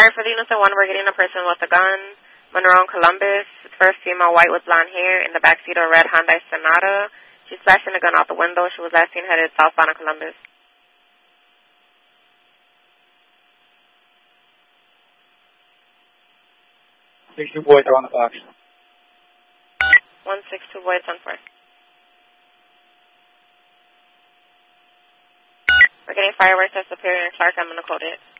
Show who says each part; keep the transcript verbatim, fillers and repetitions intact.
Speaker 1: Alright, for the units at one, we're getting a person with a gun. Monroe, Columbus. First female, white with blonde hair, in the backseat of a red Hyundai Sonata. She's flashing the gun out the window. She was last seen headed southbound of Columbus.
Speaker 2: Six two boys are on the box.
Speaker 1: One six two boy, ten four. We're getting fireworks at Superior and Clark. I'm gonna code it.